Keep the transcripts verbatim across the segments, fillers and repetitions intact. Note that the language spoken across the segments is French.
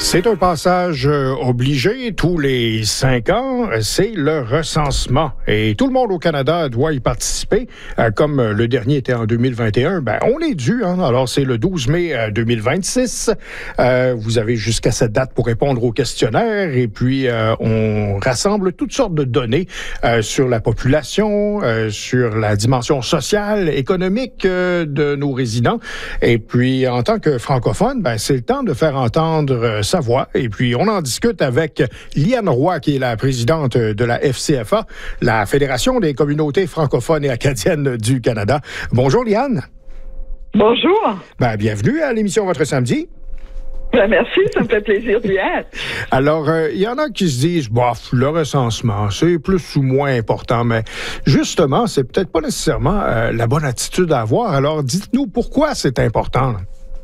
C'est un passage euh, obligé tous les cinq ans, c'est le recensement. Et tout le monde au Canada doit y participer. Euh, comme le dernier était en deux mille vingt et un, ben, on est dû. Hein? Alors, c'est le douze mai deux mille vingt-six. Euh, vous avez jusqu'à cette date pour répondre au questionnaire. Et puis, euh, on rassemble toutes sortes de données euh, sur la population, euh, sur la dimension sociale, économique euh, de nos résidents. Et puis, en tant que francophone, ben, c'est le temps de faire entendre euh, sa voix. Et puis, on en discute avec Liane Roy, qui est la présidente de la F C F A, la Fédération des communautés francophones et acadiennes du Canada. Bonjour, Liane. Bonjour. Ben, bienvenue à l'émission Votre Samedi. Ben, merci, ça me fait plaisir d'y être. Alors, il euh, y en a qui se disent, bof, le recensement, c'est plus ou moins important, mais justement, c'est peut-être pas nécessairement euh, la bonne attitude à avoir. Alors, dites-nous pourquoi c'est important.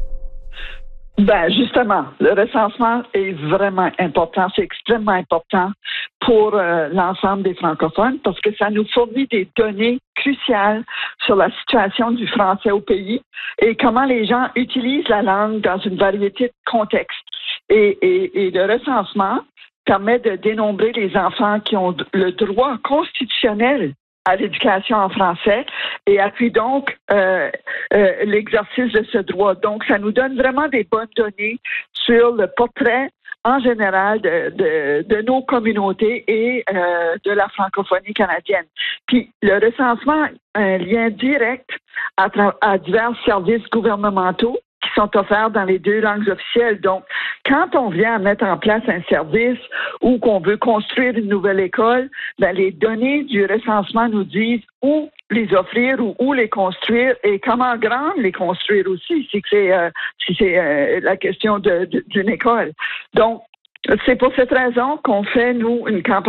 Ben, justement, le recensement est vraiment important. C'est extrêmement important pour euh, l'ensemble des francophones parce que ça nous fournit des données cruciales sur la situation du français au pays et comment les gens utilisent la langue dans une variété de contextes. Et, et, et le recensement permet de dénombrer les enfants qui ont le droit constitutionnel à l'éducation en français et appuie donc euh, euh, l'exercice de ce droit. Donc, ça nous donne vraiment des bonnes données sur le portrait en général de, de, de nos communautés et euh, de la francophonie canadienne. Puis, le recensement a un lien direct à, tra- à divers services gouvernementaux qui sont offerts dans les deux langues officielles. Donc, quand on vient à mettre en place un service ou qu'on veut construire une nouvelle école, ben, les données du recensement nous disent où les offrir ou où les construire et comment grand les construire aussi, si c'est, euh, si c'est euh, la question de, de, d'une école. Donc, c'est pour cette raison qu'on fait, nous, une campagne